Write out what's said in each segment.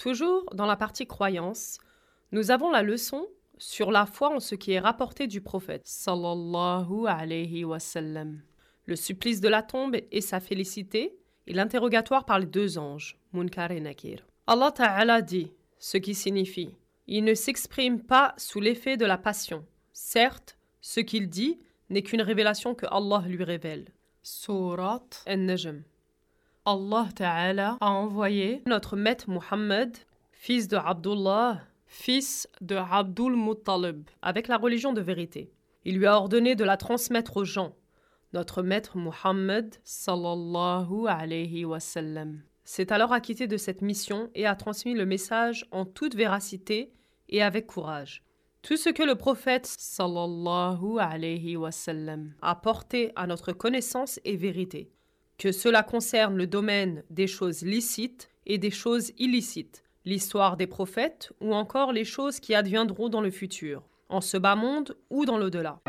Toujours dans la partie croyance, nous avons la leçon sur la foi en ce qui est rapporté du prophète sallallahu alayhi wa sallam. Le supplice de la tombe et sa félicité et l'interrogatoire par les deux anges, Munkar et Nakir. Allah Ta'ala dit, ce qui signifie « Il ne s'exprime pas sous l'effet de la passion. Certes, ce qu'il dit n'est qu'une révélation que Allah lui révèle. » Surat An-Najm. Allah Ta'ala a envoyé notre maître Muhammad, fils de Abdullah, fils de Abdul Muttalib, avec la religion de vérité. Il lui a ordonné de la transmettre aux gens. Notre maître Muhammad sallallahu alayhi wa sallam s'est alors acquitté de cette mission et a transmis le message en toute véracité et avec courage. Tout ce que le prophète sallallahu alayhi wa sallam a porté à notre connaissance est vérité, que cela concerne le domaine des choses licites et des choses illicites, l'histoire des prophètes ou encore les choses qui adviendront dans le futur, en ce bas monde ou dans l'au-delà.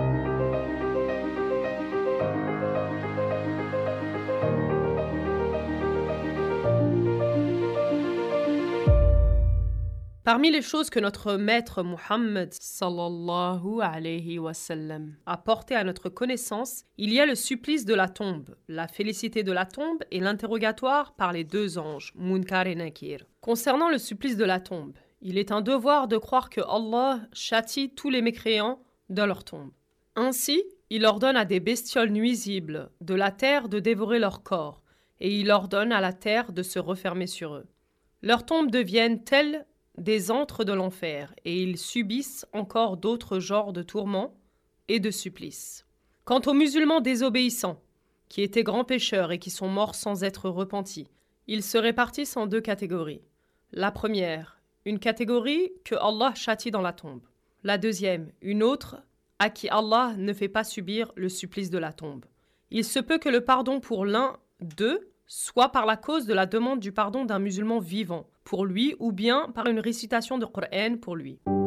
Parmi les choses que notre maître Muhammad sallallahu alayhi wa sallam a portées à notre connaissance, il y a le supplice de la tombe, la félicité de la tombe et l'interrogatoire par les deux anges, Munkar et Nakir. Concernant le supplice de la tombe, il est un devoir de croire que Allah châtie tous les mécréants dans leur tombe. Ainsi, il ordonne à des bestioles nuisibles de la terre de dévorer leur corps, et il ordonne à la terre de se refermer sur eux. Leurs tombes deviennent telles des antres de l'enfer, et ils subissent encore d'autres genres de tourments et de supplices. Quant aux musulmans désobéissants, qui étaient grands pécheurs et qui sont morts sans être repentis, ils se répartissent en deux catégories. La première, une catégorie que Allah châtie dans la tombe. La deuxième, une autre à qui Allah ne fait pas subir le supplice de la tombe. Il se peut que le pardon pour l'un d'eux soit par la cause de la demande du pardon d'un musulman vivant pour lui ou bien par une récitation de Coran pour lui.